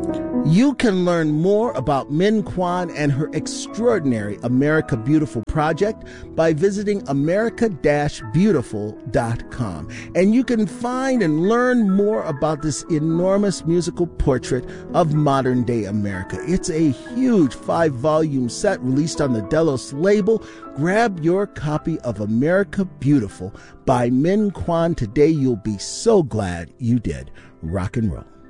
You can learn more about Min Kwan and her extraordinary America Beautiful project by visiting america-beautiful.com. And you can find and learn more about this enormous musical portrait of modern-day America. It's a huge 5-volume set released on the Delos label. Grab your copy of America Beautiful by Min Kwan today. You'll be so glad you did. Rock and roll.